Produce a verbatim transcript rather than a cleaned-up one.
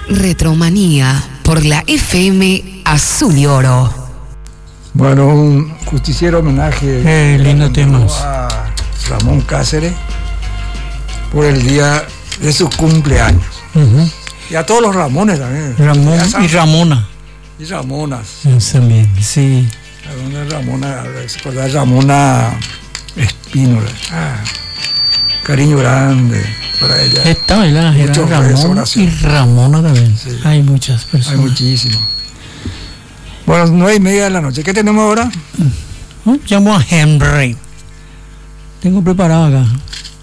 Retromanía por la F M Azul y Oro. Bueno, un justiciero homenaje eh, lindo tema a Ramón Cáceres por el día de su cumpleaños. Uh-huh. Y a todos los Ramones también. Ramón y Ramona. Y Ramonas. También, sí. Ramona, recordar Ramona Espínola. Ah, cariño grande para ella. Esta era, era Ramón y Ramona también. Sí. Hay muchas personas. Hay muchísimas. Bueno, nueve y media de la noche. ¿Qué tenemos ahora? ¿Eh? Llamo a Henry. Tengo preparado acá.